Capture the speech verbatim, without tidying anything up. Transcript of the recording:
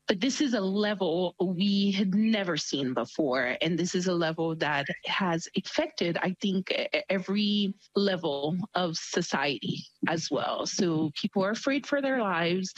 But this is a level we had never seen before. And this is a level that has affected, I think, every level of society as well. So people are afraid for their lives.